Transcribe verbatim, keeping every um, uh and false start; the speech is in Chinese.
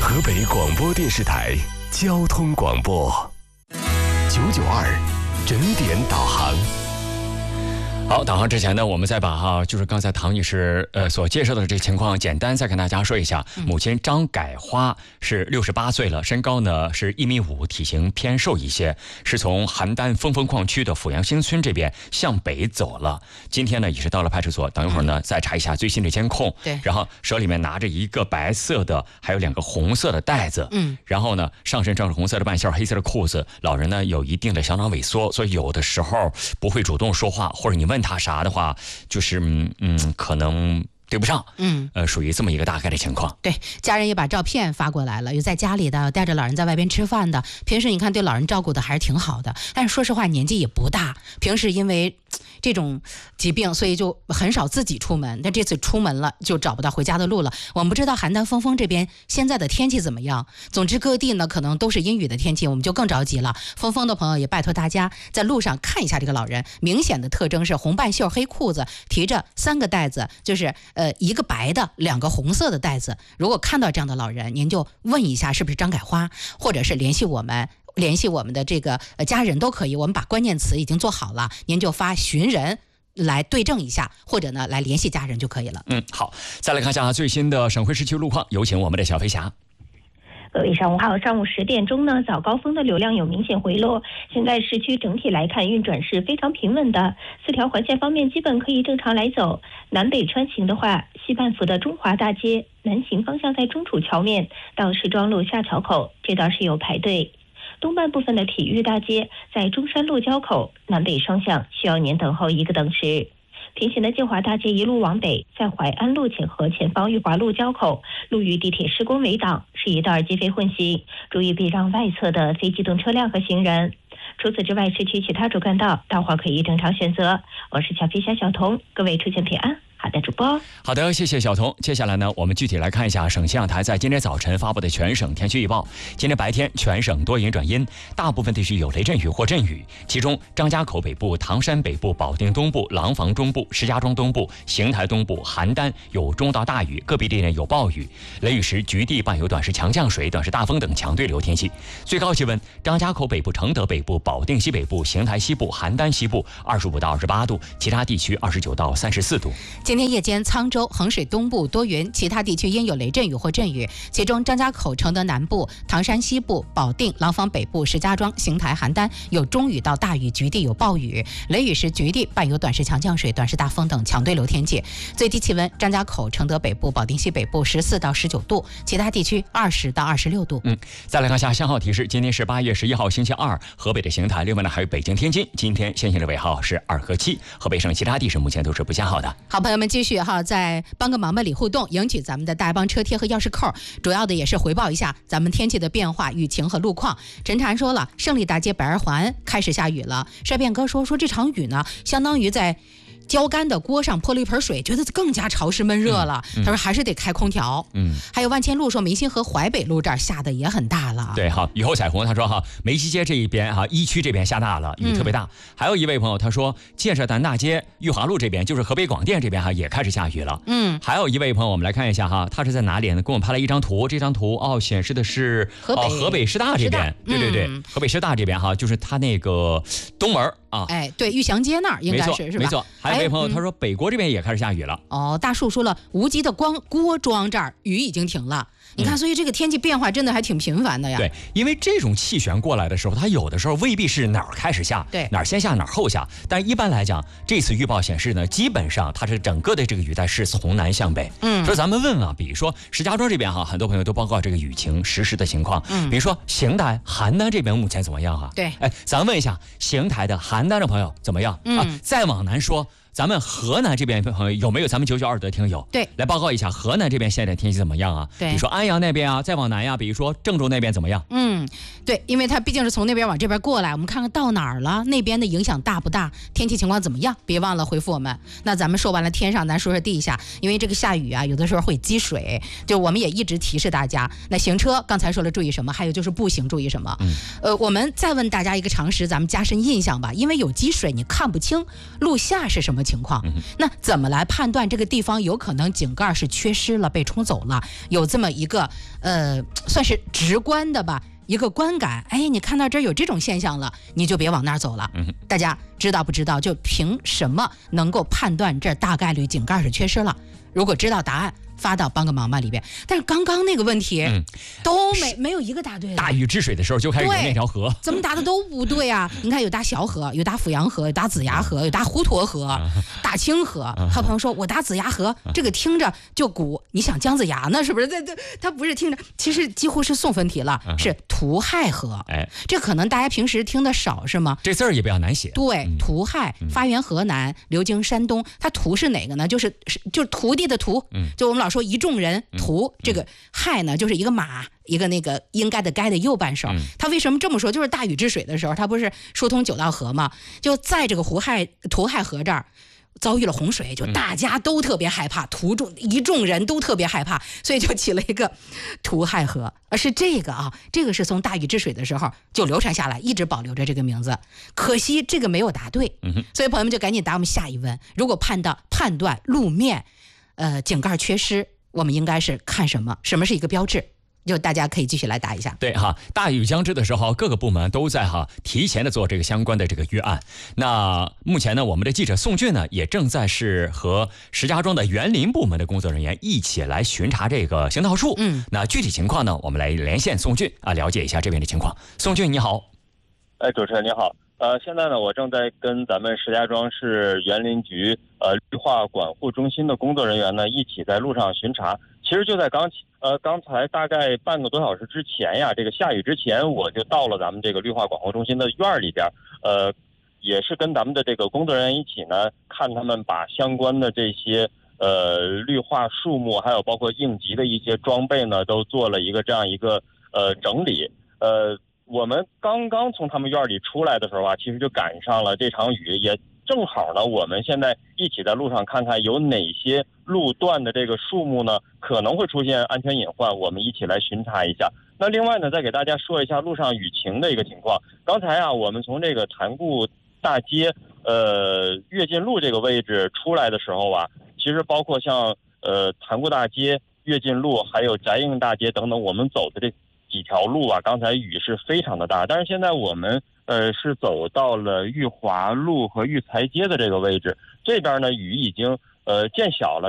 河北广播电视台交通广播九九二整点导航。 好，导航之前呢，我们再把哈，就是刚才唐女士呃所介绍的这个情况，简单再跟大家说一下。母亲张改花是六十八岁了，身高呢是一米五，体型偏瘦一些，是从邯郸峰峰矿区的阜阳新村这边向北走了。今天呢也是到了派出所，等一会儿呢、嗯、再查一下最新的监控。 对， 然后手里面拿着一个白色的，还有两个红色的袋子。嗯，然后呢上身穿着红色的半袖，黑色的裤子。老人呢有一定的小脑萎缩，所以有的时候不会主动说话，或者你问他啥的话，就是嗯嗯，可能对不上，嗯，呃，属于这么一个大概的情况。 对，家人也把照片发过来了，有在家里的，带着老人在外边吃饭的，平时你看对老人照顾的还是挺好的，但是说实话年纪也不大，平时因为这种疾病，所以就很少自己出门。但这次出门了，就找不到回家的路了。我们不知道邯郸峰峰这边现在的天气怎么样。总之各地呢可能都是阴雨的天气，我们就更着急了。峰峰的朋友也拜托大家在路上看一下这个老人，明显的特征是红半袖黑裤子，提着三个袋子，就是呃一个白的，两个红色的袋子。如果看到这样的老人，您就问一下是不是张改花，或者是联系我们。联系我们的这个呃家人都可以，我们把关键词已经做好了，您就发寻人来对证一下，或者呢来联系家人就可以了。 嗯，好，再来看一下最新的省会市区路况，有请我们的小飞侠。 各位上午好，上午十点钟呢，早高峰的流量有明显回落。现在市区整体来看，运转是非常平稳的，四条环线方面基本可以正常来走。南北穿行的话，西半幅的中华大街南行方向在中楚桥面到石庄路下桥口这段是有排队。东半部分的体育大街在中山路交口南北双向需要您等候一个等时。平行的建华大街一路往北，在淮安路前和前方裕华路交口路与地铁施工围挡，是一段机非混行，注意避让外侧的非机动车辆和行人。除此之外，市区其他主干道大伙可以正常选择。我是小飞侠小童，各位出行平安。好的，主播。 好的，谢谢小童。接下来呢，我们具体来看一下省气象台在今天早晨发布的全省天气预报。今天白天全省多云转阴，大部分地区有雷阵雨或阵雨，其中张家口北部、唐山北部、保定东部、廊坊中部、石家庄东部、邢台东部、邯郸有中到大雨，个别地点有暴雨，雷雨时局地伴有短时强降水、短时大风等强对流天气。最高气温，张家口北部、承德北部、保定西北部、邢台西部、邯郸西部二十五到二十八度，其他地区二十九到三十四度。 今天夜间沧州、衡水东部多云，其他地区因有雷阵雨或阵雨，其中张家口、承德南部、唐山西部、保定、廊坊北部、石家庄、邢台、邯郸有中雨到大雨，局地有暴雨，雷雨时局地伴有短时强降水、短时大风等强对流天气。最低气温，张家口、承德北部、保定西北部十四到十九度，其他地区二十到二十六度。 嗯，再来看下限号提示，今天是八月十一号星期二，河北的邢台，另外呢还有北京、天津，今天限行的尾号是二和七，河北省其他地市目前都是不限号的。 好，朋友们继续哈，在帮个忙吧里互动，赢取咱们的大帮车贴和钥匙扣，主要的也是回报一下咱们天气的变化、雨情和路况。陈禅说了，胜利大街北二环开始下雨了。帅变哥说说这场雨呢，相当于在浇干的锅上泼了一盆水，觉得更加潮湿闷热了。嗯嗯、他说还是得开空调。嗯，还有万千路说明星河淮北路这儿下的也很大了。 对，好，雨后彩虹他说哈，梅溪街这一边哈，一区这边下大了，雨特别大。嗯、还有一位朋友他说，建设南大街裕华路这边，就是河北广电这边哈，也开始下雨了。嗯，还有一位朋友，我们来看一下哈，他是在哪里呢？给我们拍了一张图，这张图哦显示的是河北、 哦、河北师大这边，对对对，嗯、河北师大这边哈，就是他那个东门啊， 哎，对，玉祥街那儿应该是是吧？ 没错，还有一位朋友、哎、他说北国这边也开始下雨了。 哦，大树说了，无极的光郭庄这儿雨已经停了。你看，所以这个天气变化真的还挺频繁的呀。 对，因为这种气旋过来的时候，它有的时候未必是哪儿开始下， 对， 哪儿先下哪儿后下。但一般来讲，这次预报显示呢，基本上它是整个的这个雨带是从南向北。嗯，说咱们问啊，比如说石家庄这边哈，很多朋友都报告这个雨情实时的情况。嗯，比如说邢台、邯郸这边目前怎么样啊？ 对， 哎，咱们问一下邢台的、邯郸的朋友怎么样？嗯、啊，再往南说。咱们河南这边朋友有没有咱们九九二的听友？ 对， 来报告一下河南这边现在天气怎么样啊？ 对， 比如说安阳那边啊，再往南呀，比如说郑州那边怎么样？ 嗯，对，因为它毕竟是从那边往这边过来，我们看看到哪儿了，那边的影响大不大，天气情况怎么样？别忘了回复我们。那咱们说完了天上，咱说说地下，因为这个下雨啊，有的时候会积水，就我们也一直提示大家，那行车刚才说了注意什么，还有就是步行注意什么。嗯，呃，我们再问大家一个常识，咱们加深印象吧，因为有积水，你看不清路下是什么么情况？ 嗯、 那怎么来判断这个地方有可能井盖是缺失了，被冲走了？有这么一个呃，算是直观的吧。一个观感，哎，你看到这儿有这种现象了，你就别往那儿走了。 嗯、 大家知道不知道？就凭什么能够判断这大概率井盖是缺失了？如果知道答案，发到帮个忙吧里边。但是刚刚那个问题，嗯、都没没有一个答对的。 大禹治水的时候就开始有那条河， 怎么答的都不对啊！你看有答小河，有答阜阳河，有答子牙河，有答滹沱河，答清河。还有朋友说我答子牙河，这个听着就古，你想姜子牙呢？是不是？这这他不是听着，其实几乎是送分题了，是涂亥河。哎，这可能大家平时听的少是吗？ 这字儿也比较难写。 对，涂亥发源河南，流经山东。它涂是哪个呢？就是就是徒弟的徒。就我们老说一众人徒，这个亥呢就是一个马，一个那个应该的该的右半手。他为什么这么说？就是大禹治水的时候，他不是疏通九道河吗？就在这个胡亥涂亥河这儿遭遇了洪水，就大家都特别害怕，途中一众人都特别害怕，所以就起了一个涂亥河。而是这个啊，这个是从大禹治水的时候就流传下来，一直保留着这个名字。可惜这个没有答对，所以朋友们就赶紧答我们下一问。如果判到判断路面呃井盖缺失，我们应该是看什么？什么是一个标志？就大家可以继续来答一下。 对哈，大禹将至的时候，各个部门都在哈提前的做这个相关的这个预案。那目前呢，我们的记者宋俊呢，也正在是和石家庄的园林部门的工作人员一起来巡查这个行道树。嗯，那具体情况呢，我们来连线宋俊啊，了解一下这边的情况。宋俊你好。 哎，主持人你好。呃，现在呢，我正在跟咱们石家庄市园林局呃绿化管护中心的工作人员呢一起在路上巡查。其实就在刚呃刚才大概半个多小时之前呀，这个下雨之前，我就到了咱们这个绿化管护中心的院里边，呃，也是跟咱们的这个工作人员一起呢，看他们把相关的这些呃绿化树木，还有包括应急的一些装备呢，都做了一个这样一个呃整理。呃，我们刚刚从他们院里出来的时候啊，其实就赶上了这场雨，也正好呢，我们现在一起在路上看看有哪些路段的这个树木呢可能会出现安全隐患，我们一起来巡查一下。那另外呢，再给大家说一下路上雨情的一个情况。刚才啊，我们从这个潭固大街呃跃进路这个位置出来的时候啊，其实包括像呃潭固大街、跃进路还有翟应大街等等，我们走的这几条路啊，刚才雨是非常的大，但是现在我们呃是走到了裕华路和育才街的这个位置，这边呢雨已经呃见小了。